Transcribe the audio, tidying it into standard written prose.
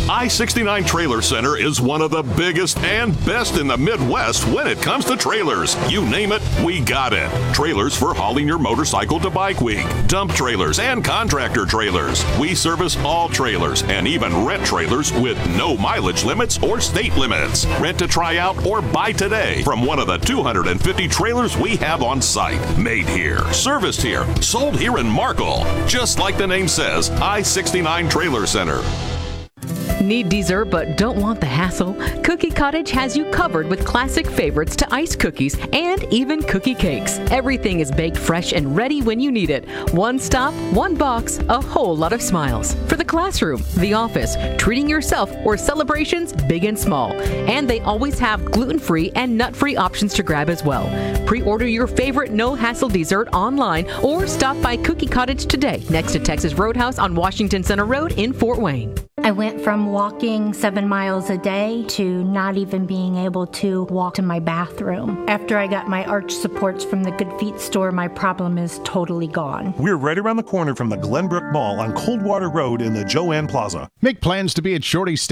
I-69 Trailer Center is one of the biggest and best in the Midwest when it comes to trailers. You name it, we got it. Trailers for hauling your motorcycle to Bike Week, dump trailers, and contractor trailers. We service all trailers and even rent trailers with no mileage limits or state limits. Rent to try out or buy today from one of the 250 trailers we have on site. Made here, serviced here, sold here in Markle. Just like the name says, I-69 Trailer Center. Need dessert but don't want the hassle? Cookie Cottage has you covered with classic favorites to ice cookies and even cookie cakes. Everything is baked fresh and ready when you need it. One stop, one box, a whole lot of smiles. For the classroom, the office, treating yourself, or celebrations big and small. And they always have gluten-free and nut-free options to grab as well. Pre-order your favorite no-hassle dessert online or stop by Cookie Cottage today next to Texas Roadhouse on Washington Center Road in Fort Wayne. I went from walking 7 miles a day to not even being able to walk to my bathroom. After I got my arch supports from the Good Feet store, my problem is totally gone. We're right around the corner from the Glenbrook Mall on Coldwater Road in the Joanne Plaza. Make plans to be at Shorty's